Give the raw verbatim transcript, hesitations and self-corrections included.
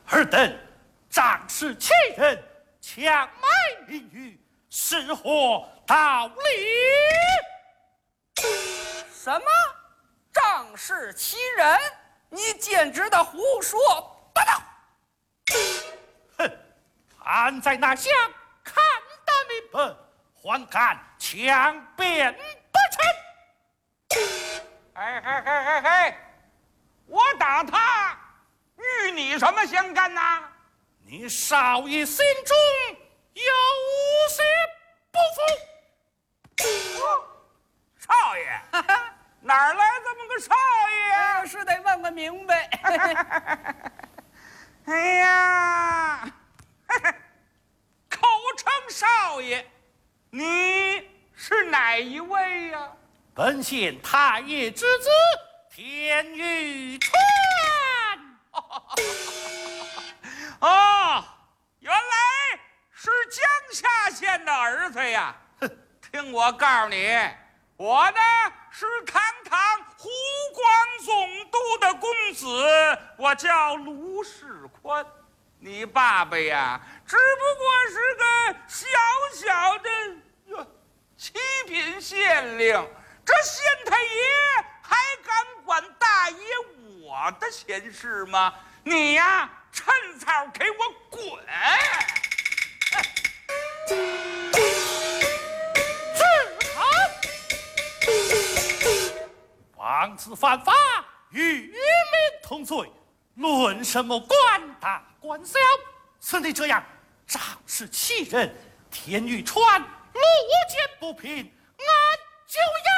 尔等仗势欺人，强买名誉，是何道理？ 什么仗势欺人？你简直的胡说八道！ 哼，俺在那厢看得明白，还敢强辩不成？ 哎嘿嘿嘿嘿，我打他与你什么相干呐？ 你少爷心中有些不服。 哦，少爷，哪儿来这么个少爷呀？ 是得问个明白。 哎呀，口称少爷，你是哪一位呀？ 本县太爷之子田玉川。 哦，原来是江夏县的儿子呀！哼，听我告诉你，我呢是堂堂湖广总督的公子，我叫卢世宽。你爸爸呀，只不过是个小小的哟七品县令，这县太爷还敢管大爷我的闲事吗？你呀，趁早给我滚！ 治好！妄自犯法，与民同罪，论什么官大官小？似你这样仗势欺人，田玉川路见不平，俺就要。